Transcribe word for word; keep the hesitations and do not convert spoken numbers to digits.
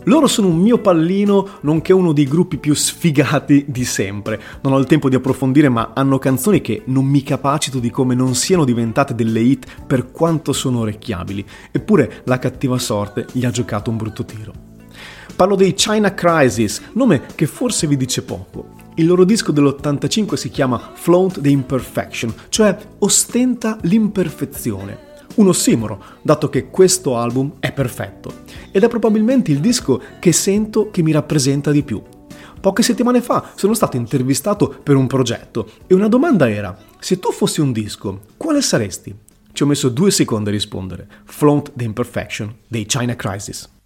Loro sono un mio pallino, nonché uno dei gruppi più sfigati di sempre. Non ho il tempo di approfondire, ma hanno canzoni che non mi capacito di come non siano diventate delle hit per quanto sono orecchiabili. Eppure la cattiva sorte gli ha giocato un brutto tiro. Parlo dei China Crisis, nome che forse vi dice poco. Il loro disco dell'ottantacinque si chiama Flaunt the Imperfection, cioè ostenta l'imperfezione. Un ossimoro, dato che questo album è perfetto. Ed è probabilmente il disco che sento che mi rappresenta di più. Poche settimane fa sono stato intervistato per un progetto e una domanda era: se tu fossi un disco, quale saresti? Ci ho messo due secondi a rispondere. Flaunt the Imperfection dei China Crisis.